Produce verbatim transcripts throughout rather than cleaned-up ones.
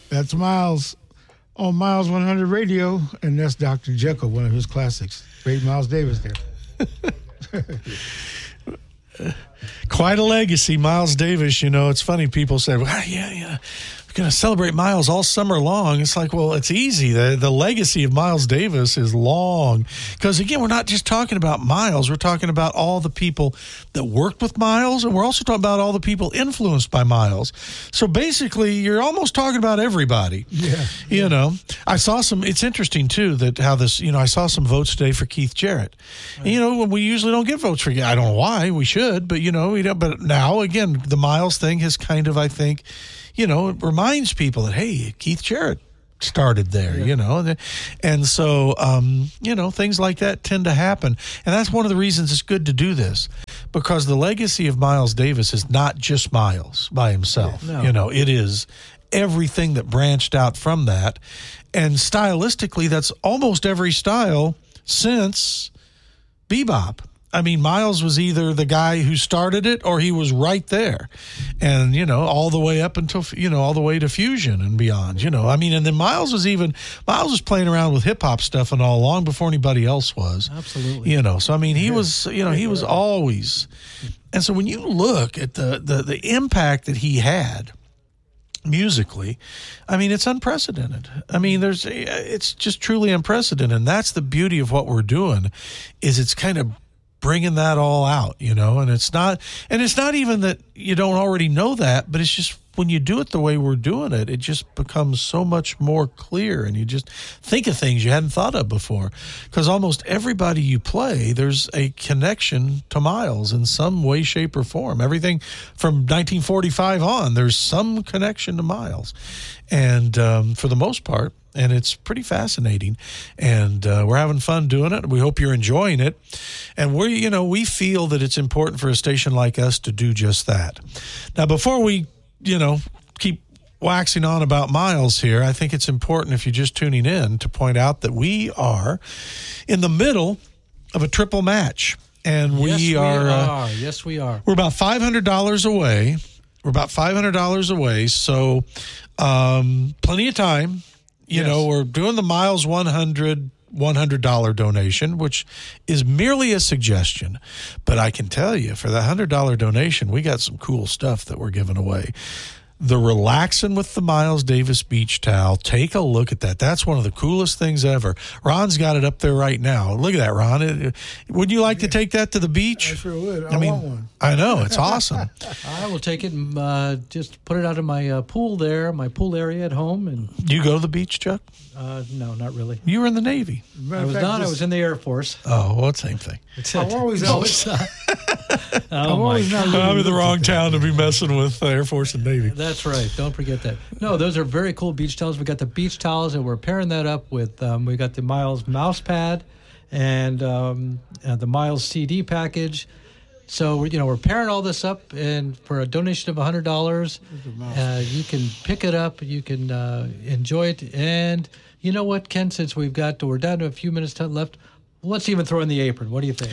That's Miles on Miles one hundred Radio, and that's Doctor Jekyll, one of his classics. Great Miles Davis there. Quite a legacy, Miles Davis. You know, it's funny. People say, well, yeah, yeah, we're going to celebrate Miles all summer long. It's like, well, it's easy. The, the legacy of Miles Davis is long. Because, again, we're not just talking about Miles. We're talking about all the people that worked with Miles, and we're also talking about all the people influenced by Miles. So, basically, you're almost talking about everybody. Yeah. You yeah. know, I saw some, it's interesting, too, that how this, you know, I saw some votes today for Keith Jarrett. Right. And, you know, we usually don't get votes for, I don't know why, we should, but, you know, we don't, but now, again, the Miles thing has kind of, I think, you know, it reminds people that, hey, Keith Jarrett started there, yeah. you know. And so, um, you know, things like that tend to happen. And that's one of the reasons it's good to do this, because the legacy of Miles Davis is not just Miles by himself. No. You know, it is everything that branched out from that. And stylistically, that's almost every style since bebop. I mean, Miles was either the guy who started it or he was right there. And, you know, all the way up until, you know, all the way to fusion and beyond, you know. I mean, and then Miles was even, Miles was playing around with hip-hop stuff and all long before anybody else was. Absolutely. You know, so, I mean, he was, you know, he was always. And so when you look at the, the, the impact that he had musically, I mean, it's unprecedented. I mean, there's, it's just truly unprecedented. And that's the beauty of what we're doing, is it's kind of bringing that all out, you know, and it's not, and it's not even that you don't already know that, but it's just when you do it the way we're doing it, it just becomes so much more clear, and you just think of things you hadn't thought of before. Because almost everybody you play, there's a connection to Miles in some way, shape, or form. Everything from nineteen forty-five on, there's some connection to Miles, and um, for the most part. And it's pretty fascinating, and uh, we're having fun doing it. We hope you're enjoying it, and we, you know, we feel that it's important for a station like us to do just that. Now, before we, you know, keep waxing on about Miles here, I think it's important, if you're just tuning in, to point out that we are in the middle of a triple match, and we, yes, we are, are. Uh, yes, we are. We're about five hundred dollars away. We're about five hundred dollars away, so um, plenty of time. You yes. know, we're doing the Miles one hundred one hundred dollars donation, which is merely a suggestion. But I can tell you, for the one hundred dollars donation, we got some cool stuff that we're giving away. The Relaxing with the Miles Davis beach towel. Take a look at that. That's one of the coolest things ever. Ron's got it up there right now. Look at that, Ron. It, would you like yeah. to take that to the beach? I sure would. I, I mean, want one. I know. It's awesome. I will take it and uh, just put it out in my uh, pool there, my pool area at home. And do you go to the beach, Chuck? Uh, no, not really. You were in the Navy. I was fact, not. This... I was in the Air Force. Oh, well, same thing. I'm always no, it's not. oh, I'm, always not I'm in the wrong town to be messing with Air Force and Navy. That's right. Don't forget that. No, those are very cool beach towels. We got the beach towels, and we're pairing that up with, um, we got the Miles mouse pad and um, uh, the Miles C D package. So, you know, we're pairing all this up, and for a donation of one hundred dollars, uh, you can pick it up, you can uh, enjoy it. And you know what, Ken, since we've got, we're down to a few minutes left, let's even throw in the apron. What do you think?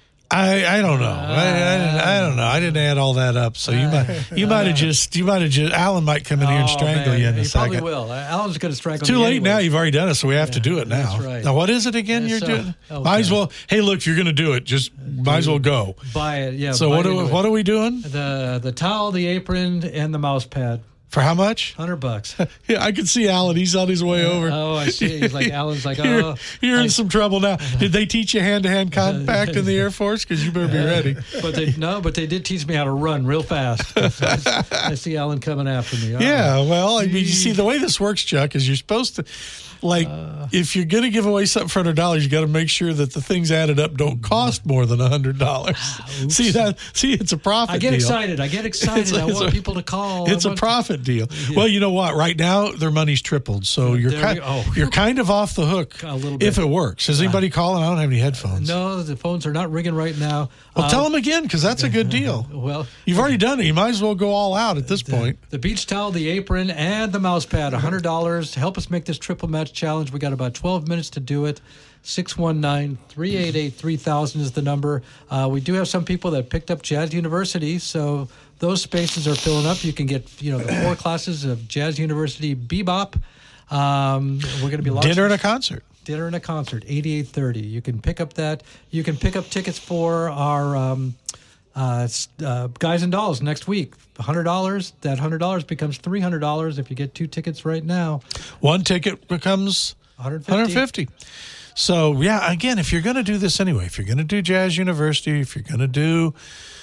I, I don't know. Uh, I, I, didn't, I don't know. I didn't add all that up, so you uh, might you might have just you might have just Alan might come in here and strangle man. you in a he second. He probably will. Alan's going to strangle. It's too me late anyway. now. You've already done it, so we have yeah, to do it now. That's right. Now, what is it again? Yeah, you're so, doing. okay. Might as well. Hey, look, if you're going to do it, just might as well go. Buy it. Yeah. So what are what are we doing? The the towel, the apron, and the mouse pad. For how much? Hundred bucks. Yeah, I can see Alan. He's on his way over. Oh, I see. He's like Alan's like, oh, you're, you're I, in some trouble now. Did they teach you hand-to-hand contact in the Air Force? Because you better be ready. But they no, but they did teach me how to run real fast. So I, I see Alan coming after me. All yeah, right. well, I mean, you see, the way this works, Chuck, is you're supposed to. Like, uh, if you're going to give away something for one hundred dollars, you got to make sure that the things added up don't cost more than one hundred dollars. See that? See, it's a profit I get deal. excited. I get excited. It's, I it's want a, people to call. It's a profit deal. Yeah. Well, you know what? Right now, their money's tripled, so you're kind, oh. you're kind of off the hook a little bit. If it works. Is anybody calling? I don't have any headphones. No, the phones are not ringing right now. Well, uh, tell them again, because that's a good deal. Well, you've already done it. You might as well go all out at this the, point. The beach towel, the apron, and the mouse pad, one hundred dollars to help us make this triple match challenge. We got about twelve minutes to do it. six one nine, three eight eight, three thousand is the number. Uh, we do have some people that picked up Jazz University, so those spaces are filling up. You can get, you know, the four classes of Jazz University Bebop. Um, we're going to be launching Dinner and a concert. Dinner and a concert, eighty-eight thirty. You can pick up that. You can pick up tickets for our um, uh, uh, Guys and Dolls next week. one hundred dollars. That one hundred dollars becomes three hundred dollars if you get two tickets right now. One ticket becomes one hundred fifty. one hundred fifty. So, yeah, again, if you're going to do this anyway, if you're going to do Jazz University, if you're going to do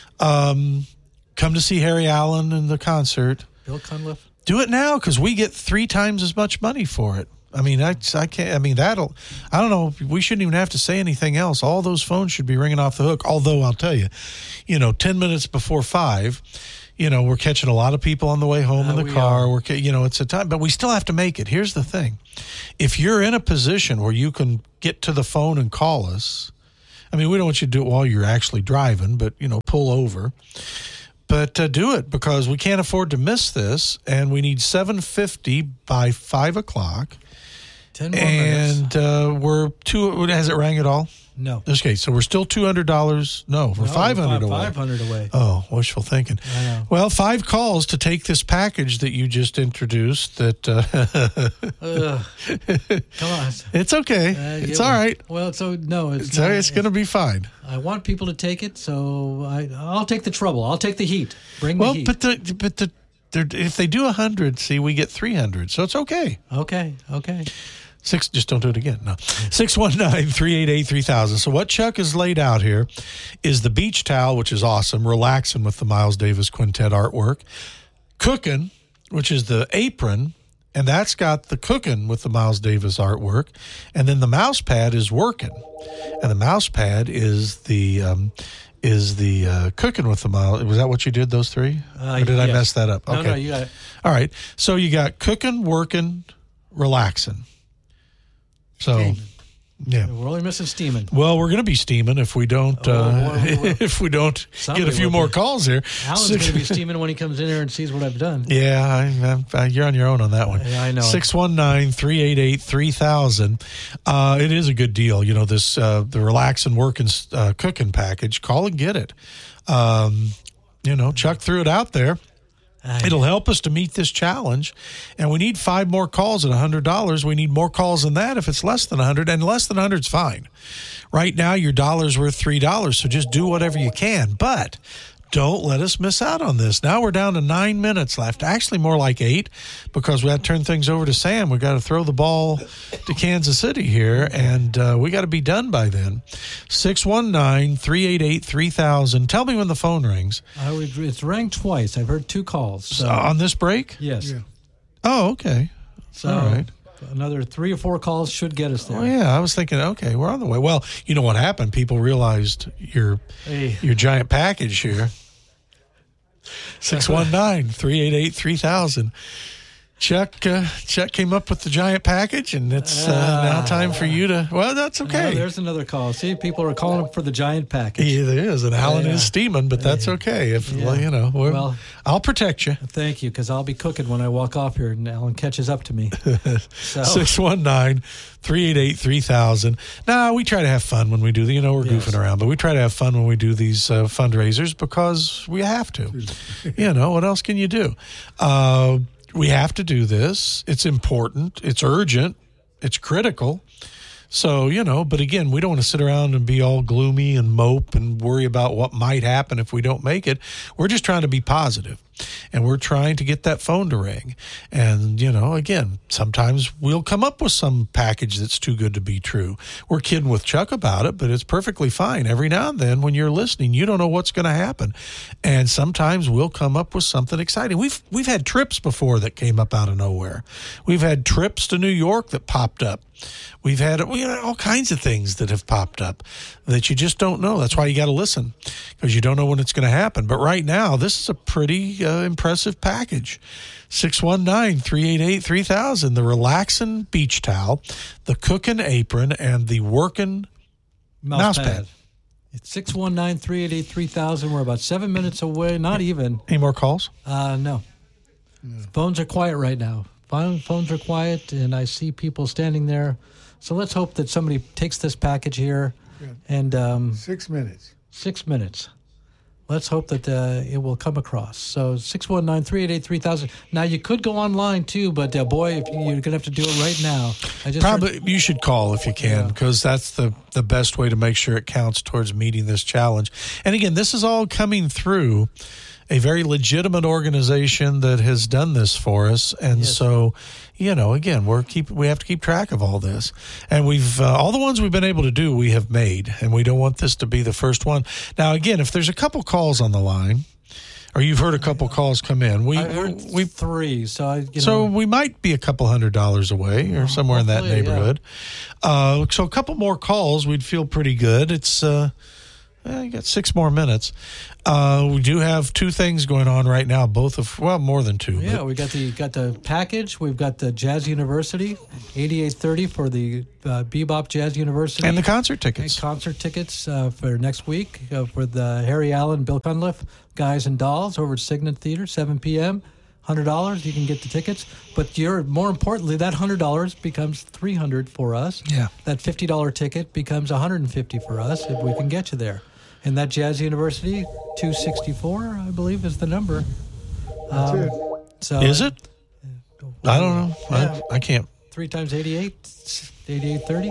um, come to see Harry Allen in the concert, Bill Cunliffe. Do it now because we get three times as much money for it. I mean, I, I can't. I mean, that'll. I don't know. We shouldn't even have to say anything else. All those phones should be ringing off the hook. Although I'll tell you, you know, ten minutes before five, you know, we're catching a lot of people on the way home Uh, in the we car. are. We're, ca- you know, it's a time, but we still have to make it. Here's the thing: if you're in a position where you can get to the phone and call us, I mean, we don't want you to do it while you're actually driving, but you know, pull over. But uh, do it because we can't afford to miss this, and we need seven fifty by five o'clock. Ten more And minutes. uh, we're two. Has it rang at all? No. Okay, so we're still two hundred dollars. No, we're No, five hundred away. five hundred away. Oh, wishful thinking. I know. Well, five calls to take this package that you just introduced. That uh, Ugh. Come on. it's okay. Uh, it's yeah, all right. Well, so no, it's It's, not, it's going to be fine. I want people to take it, so I, I'll take the trouble. I'll take the heat. Bring Well, the heat. but the but the they're- if they do a hundred, see, we get three hundred, so it's okay. okay, okay. Six, just don't do it again. No. six one nine, three eight eight, three thousand. So what Chuck has laid out here is the beach towel, which is awesome, relaxing with the Miles Davis Quintet artwork. Cooking, which is the apron, and that's got the cooking with the Miles Davis artwork. And then the mouse pad is working. And the mouse pad is the um, is the uh, cooking with the Miles. Was that what you did, those three? Uh, or did I yes. mess that up? No, Okay. no, you got it. All right. So you got cooking, working, relaxing. So, Steaming. yeah. We're only missing steaming. Well, we're going to be steaming if we don't Oh, uh, boy, we will. if we don't Somebody get a few will more be. calls here. Alan's Six- going to be steaming when he comes in here and sees what I've done. Yeah, I, I, you're on your own on that one. Yeah, I know. six one nine, three eight eight, three thousand. Uh, it is a good deal. You know, this uh, the relaxing working uh, cooking package. Call and get it. Um, you know, Chuck threw it out there. I- It'll help us to meet this challenge, and we need five more calls at one hundred dollars. We need more calls than that if it's less than one hundred, and less than one hundred is fine. Right now, your dollar's worth three dollars, so just do whatever you can, but don't let us miss out on this. Now we're down to nine minutes left, actually more like eight, because we got to turn things over to Sam. We got to throw the ball to Kansas City here, and uh, we got to be done by then. six one nine, three eight eight, three thousand. Tell me when the phone rings. I would, it's rang twice. I've heard two calls. So, Uh, on this break? yes. Yeah. Oh, okay. So All right. another three or four calls should get us there. Oh yeah, I was thinking, okay, we're on the way. Well, you know what happened? People realized your Hey. your giant package here. six one nine, three eight eight, three thousand. Chuck, uh, Chuck came up with the giant package, and it's uh, now time for you to. Well, that's Oh, okay. there's another call. See, people are calling for the giant package. Yeah, there is, and Alan Yeah. is steaming, but that's okay. If Yeah. well, you know, we're, Well- I'll protect you. Thank you, because I'll be cooking when I walk off here and Alan catches up to me. So, six one nine, three eight eight, three thousand. Now, we try to have fun when we do the, you know, we're Yes. goofing around, but we try to have fun when we do these uh, fundraisers because we have to. You know, what else can you do? Uh, we have to do this. It's important. It's urgent. It's critical. So, you know, but again, we don't want to sit around and be all gloomy and mope and worry about what might happen if we don't make it. We're just trying to be positive, and we're trying to get that phone to ring. And, you know, again, sometimes we'll come up with some package that's too good to be true. We're kidding with Chuck about it, but it's perfectly fine. Every now and then when you're listening, you don't know what's going to happen. And sometimes we'll come up with something exciting. We've we've had trips before that came up out of nowhere. We've had trips to New York that popped up. We've had we had all kinds of things that have popped up that you just don't know. That's why you got to listen, because you don't know when it's going to happen. But right now, this is a pretty uh, impressive package. six one nine, three eight eight, three thousand, the relaxing beach towel, the cooking apron, and the working mouse, mouse pad. pad. It's six one nine, three eight eight, three thousand. We're about seven minutes away. Not even. Any more calls? Uh, no. Phones are quiet right now. Phone, phones are quiet, and I see people standing there. So let's hope that somebody takes this package here. Yeah. And um, Six minutes. six minutes. let's hope that uh, it will come across. So six one nine, three eight eight, three thousand. Now, you could go online, too, but uh, boy, if you, you're going to have to do it right now. I just Probably heard, you should call if you can, because yeah. that's the, the best way to make sure it counts towards meeting this challenge. And again, this is all coming through a very legitimate organization that has done this for us. And yes. so, you know, again, we're keep we have to keep track of all this. And we've uh, all the ones we've been able to do, we have made. And we don't want this to be the first one. Now, again, if there's a couple calls on the line, or you've heard a couple calls come in, we I heard we three. So I, you so know, we might be a couple hundred dollars away, or somewhere in that neighborhood. Yeah. Uh, so a couple more calls, we'd feel pretty good. It's uh, well, you got six more minutes. Uh, we do have two things going on right now, both of, well, more than two. Yeah, we got the got the package. We've got the Jazz University, eighty-eight thirty for the uh, Bebop Jazz University. And the concert tickets. And concert tickets uh, for next week uh, for the Harry Allen, Bill Cunliffe, Guys and Dolls over at Signet Theater, seven p.m. one hundred dollars, you can get the tickets. But you're, more importantly, that one hundred dollars becomes three hundred dollars for us. Yeah. That fifty dollars ticket becomes one hundred fifty dollars for us if we can get you there. And that Jazz University, two sixty-four, I believe, is the number. That's um, it. So is it? I don't know. Yeah. I, I can't. Three times eighty-eight, eighty-eight thirty.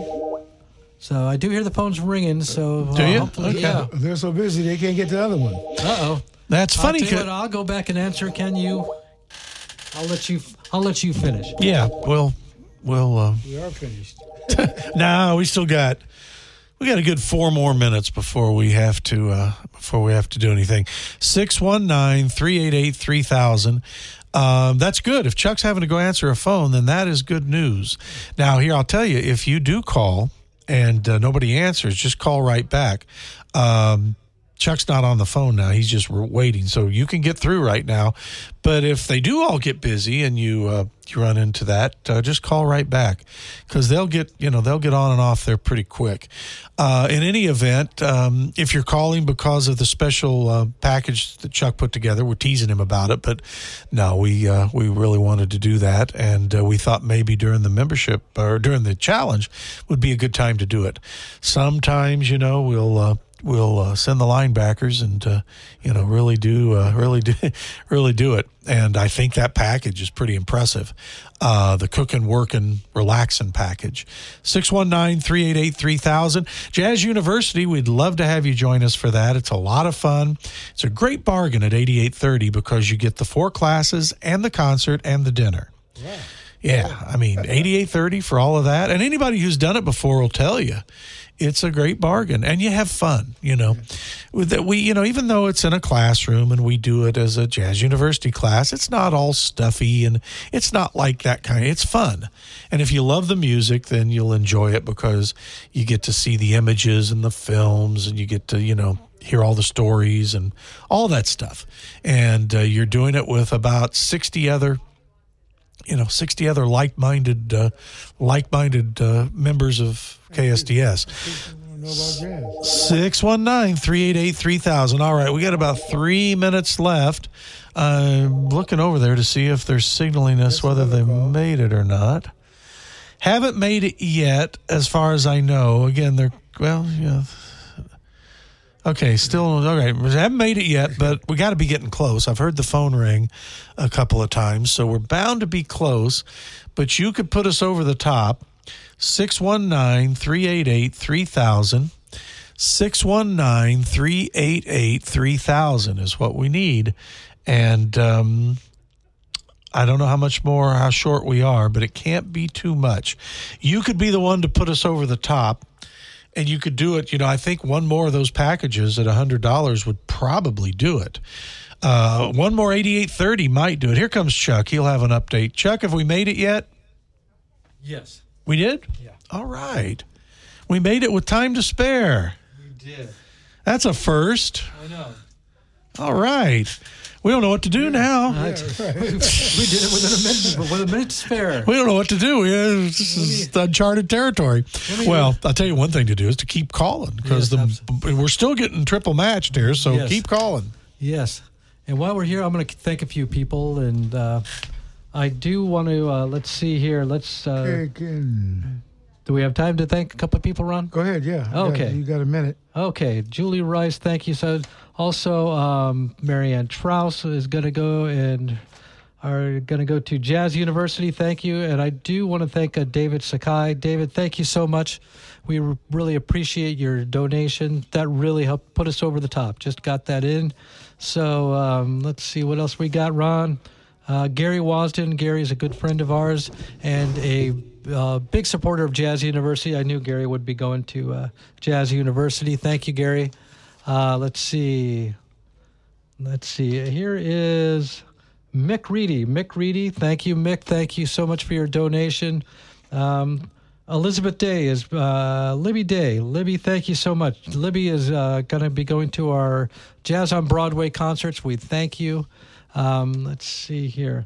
So I do hear the phones ringing. So do uh, you? Hopefully, Okay. Yeah. They're so busy they can't get to the other one. Uh-oh. That's funny. I'll, tell you what, I'll go back and answer. Can you? I'll let you. I'll let you finish. Yeah. Well, we'll. Uh, We are finished. no, we still got. We got a good four more minutes before we have to uh, before we have to do anything. six one nine, three eight eight, three thousand. Um, that's good. If Chuck's having to go answer a phone, then that is good news. Now, here, I'll tell you, if you do call and uh, nobody answers, just call right back. Um, Chuck's not on the phone now. He's just waiting. So you can get through right now. But if they do all get busy and you uh, you run into that, uh, just call right back, because they'll get, you know, they'll get on and off there pretty quick. Uh, in any event, um, if you're calling because of the special uh, package that Chuck put together, we're teasing him about it. But no, we uh, we really wanted to do that. And uh, we thought maybe during the membership or during the challenge would be a good time to do it. Sometimes, you know, we'll uh, we'll uh, send the linebackers and, uh, you know, really do, uh, really do, really do it. And I think that package is pretty impressive. Uh, the cooking, working, relaxing package. six one nine, three eight eight, three thousand. Jazz University, we'd love to have you join us for that. It's a lot of fun. It's a great bargain at eighty-eight thirty because you get the four classes and the concert and the dinner. Yeah. Yeah, I mean, eighty-eight thirty for all of that. And anybody who's done it before will tell you it's a great bargain, and you have fun, you know. With that, we, you know, even though it's in a classroom and we do it as a Jazz University class, it's not all stuffy and it's not like that kind of, it's fun. And if you love the music, then you'll enjoy it because you get to see the images and the films, and you get to, you know, hear all the stories and all that stuff. And uh, you're doing it with about sixty other you know, sixty other like-minded, uh, like-minded uh, members of K S D S. six one nine, three eight eight, three thousand. All right, we got about three minutes left. I'm looking over there to see if they're signaling us whether they made it or not. Haven't made it yet, as far as I know. Again, they're, well, yeah. Okay, still, all right. We haven't made it yet, but we got to be getting close. I've heard the phone ring a couple of times, so we're bound to be close. But you could put us over the top. six one nine, three eight eight, three thousand. six one nine, three eight eight, three thousand is what we need. And um, I don't know how much more, how short we are, but it can't be too much. You could be the one to put us over the top. And you could do it, you know, I think one more of those packages at one hundred dollars would probably do it. Uh, one more eighty-eight thirty might do it. Here comes Chuck. He'll have an update. Chuck, have we made it yet? Yes. We did? Yeah. All right. We made it with time to spare. We did. That's a first. I know. All right. We don't know what to do now. Uh, Yeah, right. we, we did it within a minute, with a minute to spare. We don't know what to do. We, uh, this is uncharted territory. Well, I'll tell you one thing to do is to keep calling, because Yes, the we're still getting triple matched here, so Yes. keep calling. Yes. And while we're here, I'm going to thank a few people, and uh, I do want to, uh, let's see here, let's... Uh, Taken. Do we have time to thank a couple of people, Ron? Go ahead, yeah. Okay. Yeah, you got a minute. Okay, Julie Rice, thank you. So also, um, Marianne Trouse is going to go and are going to go to Jazz University. Thank you. And I do want to thank uh, David Sakai. David, thank you so much. We r- really appreciate your donation. That really helped put us over the top. Just got that in. So um, let's see what else we got, Ron. Uh, Gary Wasden. Gary's a good friend of ours and a uh, big supporter of Jazz University. I knew Gary would be going to uh, Jazz University. Thank you, Gary. Uh, let's see. Let's see. Here is Mick Reedy. Mick Reedy. Thank you, Mick. Thank you so much for your donation. Um, Elizabeth Day is uh, Libby Day. Libby, thank you so much. Libby is uh, going to be going to our Jazz on Broadway concerts. We thank you. Um, let's see here.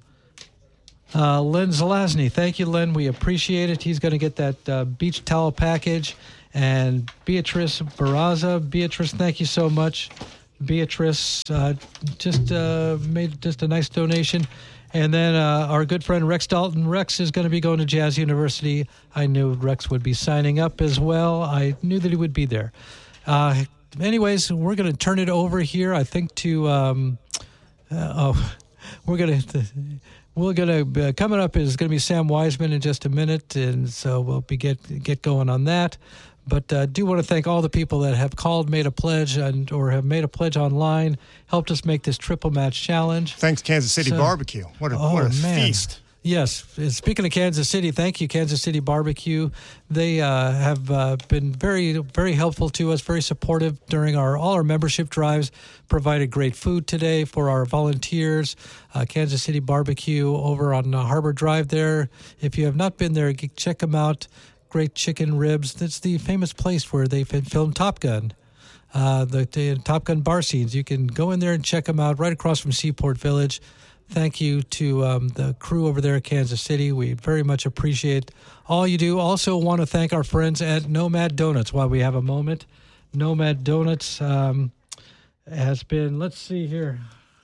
Uh, Len Zelazny. Thank you, Len. We appreciate it. He's going to get that uh, beach towel package. And Beatrice Barraza. Beatrice, thank you so much. Beatrice uh, just uh, made just a nice donation. And then uh, our good friend Rex Dalton. Rex is going to be going to Jazz University. I knew Rex would be signing up as well. I knew that he would be there. Uh, anyways, we're going to turn it over here, I think, to... Um, Uh, oh, we're gonna we're gonna uh, coming up is gonna be Sam Wiseman in just a minute, and so we'll be get get going on that. But I uh, do want to thank all the people that have called, made a pledge, and or have made a pledge online, helped us make this triple match challenge. Thanks, Kansas City so, Barbecue. What a oh, what a man. feast! Yes. Speaking of Kansas City, thank you, Kansas City Barbecue. They uh, have uh, been very, very helpful to us, very supportive during our all our membership drives, provided great food today for our volunteers. Uh, Kansas City Barbecue over on uh, Harbor Drive there. If you have not been there, check them out. Great chicken ribs. That's the famous place where they filmed Top Gun. Uh, the, the Top Gun bar scenes. You can go in there and check them out right across from Seaport Village. Thank you to um, the crew over there at Kansas City. We very much appreciate all you do. Also want to thank our friends at Nomad Donuts while we have a moment. Nomad Donuts um, has been, let's see here,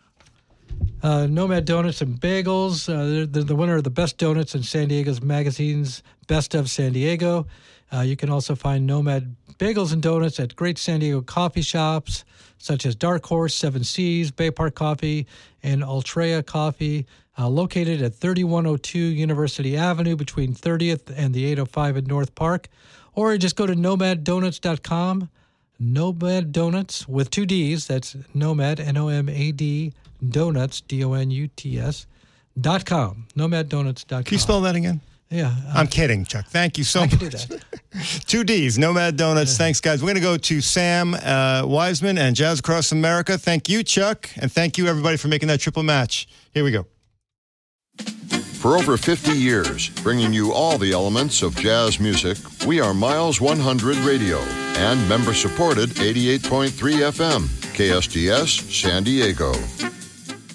uh, Nomad Donuts and Bagels. Uh, they're, they're the winner of the Best Donuts in San Diego's magazine's Best of San Diego. Uh, you can also find Nomad Bagels and Donuts at great San Diego coffee shops such as Dark Horse, Seven Seas, Bay Park Coffee, and Ultrea Coffee, uh, located at thirty-one oh two University Avenue between thirtieth and the eight oh five at North Park. Or just go to nomad donuts dot com. Nomad Donuts with two D's. That's Nomad, N O M A D, Donuts, D O N U T S, dot com. nomad donuts dot com. Can you spell that again? Yeah. Uh, I'm kidding, Chuck. Thank you so I much. can do that. Two D's, Nomad Donuts. Yeah. Thanks, guys. We're going to go to Sam uh, Wiseman and Jazz Across America. Thank you, Chuck. And thank you, everybody, for making that triple match. Here we go. For over fifty years, bringing you all the elements of jazz music, we are Miles one hundred Radio and member-supported eighty-eight point three F M, K S D S, San Diego.